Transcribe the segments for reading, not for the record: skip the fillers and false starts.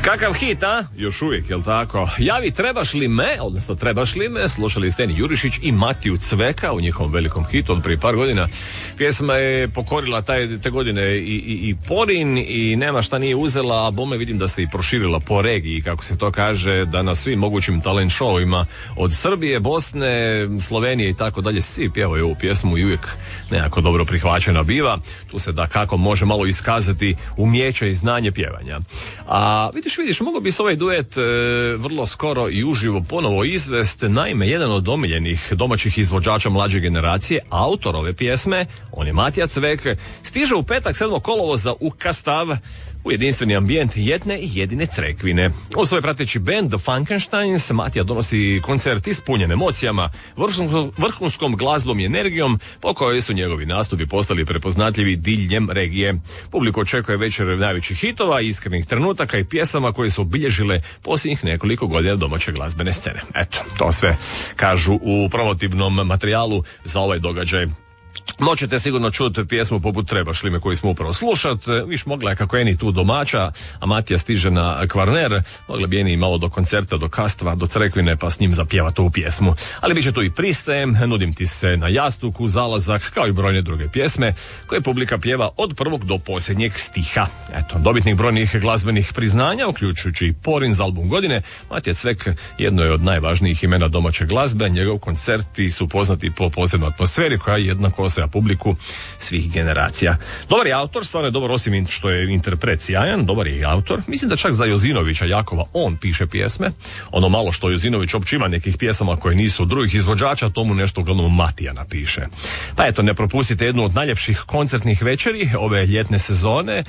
Kakav hit, a? Još uvijek, jel tako? Javi trebaš li me, odnosno trebaš li me, slušali Steni Jurišić i Matiju Cveka u njihovom velikom hitu od prije par godina. Pjesma je pokorila te godine i Porin i nema šta nije uzela, a bome vidim da se i proširila po regiji, kako se to kaže, da na svim mogućim talent showima od Srbije, Bosne, Slovenije i tako dalje, svi pjevaju ovu pjesmu i uvijek nekako dobro prihvaćena biva. Tu se da kako može malo iskazati umijeće i znanje pjevanja. A vidiš, mogao bi se ovaj duet vrlo skoro i uživo ponovo izvest. Naime, jedan od omiljenih domaćih izvođača mlađe generacije, autor ove pjesme, on je Matija Cvek, stiže u petak 7. kolovoza u Kastav, u jedinstveni ambijent jedne i jedine Crekvine. U svoj prateći band The Funkensteins Matija donosi koncert ispunjen emocijama, vrhunskom glazbom i energijom, po kojoj su njegovi nastupi postali prepoznatljivi diljem regije. Publiku očekuje večer najvećih hitova, iskrenih trenutaka i pjesama koje su obilježile posljednjih nekoliko godina domaće glazbene scene. Eto, to sve kažu u promotivnom materijalu za ovaj događaj. Moćete sigurno čuti pjesmu poput Trebaš li me koju smo upravo slušat. Viš mogla je kako Eni tu domaća, a Matija stiže na Kvarner, mogla bi Eni malo do koncerta, do Kastva, do Crekvine pa s njim zapjevati ovu pjesmu. Ali bit će tu i pristajem, nudim ti se na jastuku, zalazak, kao i brojne druge pjesme koje publika pjeva od prvog do posljednjeg stiha. Eto, dobitnik brojnih glazbenih priznanja, uključujući i Porin za album godine, Matija Cvek jedno je od najvažnijih imena domaće glazbe, njegov koncerti su poznati po posebnoj atmosferi koja jednako osvaja publiku svih generacija. Dobar je autor, stvarno je dobar, osim što je interpret sjajan, dobar je i autor. Mislim da čak za Jozinovića Jakova on piše pjesme. Ono malo što Jozinović uopće ima nekih pjesama koje nisu od drugih izvođača, tomu nešto uglavnom Matija napiše. Pa eto, ne propustite jednu od najljepših koncertnih večeri ove ljetne sezone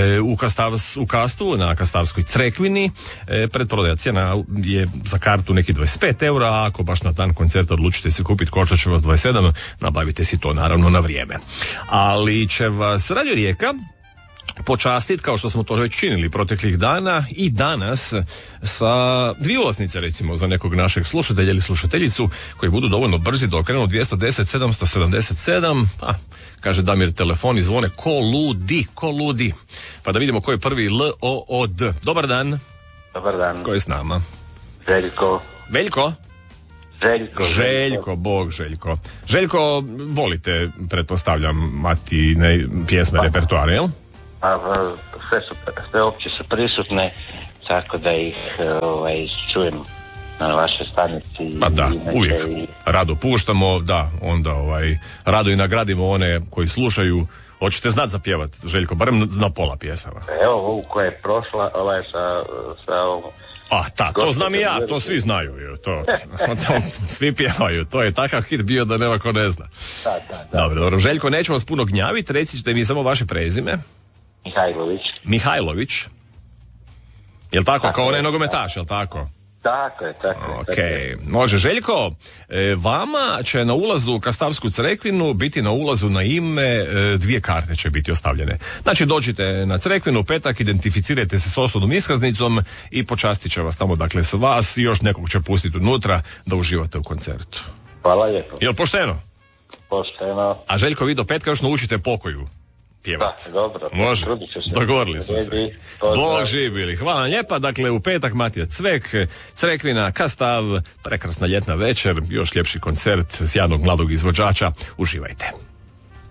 u Kastvu, na Kastavskoj Crekvini. Pretprodaja cijena je za kartu neki 25 eura, a ako baš na dan koncerta odlučite se kupiti, koštat će vas 27, nabavite si to naravno na vrijeme. Ali će vas Radio Rijeka počastit, kao što smo to već činili proteklih dana i danas, sa 2 ulaznice recimo za nekog našeg slušatelja ili slušateljicu koji budu dovoljno brzi da okrenu 210 777, kaže Damir, telefoni zvone ko ludi. Pa da vidimo ko je prvi L-O-O-D. Dobar dan. Dobar dan. Ko je s nama? Veljko. Željko, volite, pretpostavljam, Matine pjesme, repertoare, jel? Sve opće su prisutne, tako da ih čujem na vašoj stanici. Pa da, uvijek rado puštamo, da, onda rado i nagradimo one koji slušaju. Hoćete znat zapjevat, Željko, barem zna pola pjesama. Evo ovu koja je prošla, sa ovom. To znam i ja, to svi znaju, to svi pjevaju, to je takav hit bio da nema ko ne zna. Da. Dobro, Željko, neću vas puno gnjaviti, recite mi samo vaše prezime. Mihajlović. Jel tako, kao onaj nogometaš, jel tako? Tako je. Može. Željko, vama će na ulazu u Kastavsku Crekvinu biti na ulazu na ime 2 karte će biti ostavljene. Znači dođite na Crekvinu petak, identificirajte se s osobnom iskaznicom i počastit će vas tamo, dakle s vas i još nekog će pustiti unutra da uživate u koncertu. Hvala lijepo. Jel pošteno? Pošteno. A Željko, vi do petka još naučite pokoju pjevati. Da, dobro. Može, dogovorili smo se. Bog živili. Hvala lijepa. Dakle, u petak Matija Cvek, Crekvina, Kastav, prekrasna ljetna večer, još ljepši koncert sjajnog mladog izvođača. Uživajte.